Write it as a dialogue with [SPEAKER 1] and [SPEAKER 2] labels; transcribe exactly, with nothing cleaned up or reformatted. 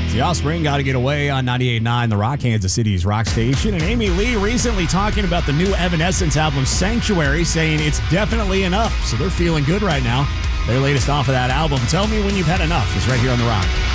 [SPEAKER 1] The Offspring, Gotta Get Away on ninety-eight point nine, The Rock, Kansas City's rock station. And Amy Lee recently talking about the new Evanescence album, Sanctuary, saying it's definitely enough. So they're feeling good right now. Their latest off of that album, Tell Me When You've Had Enough, is right here on The Rock.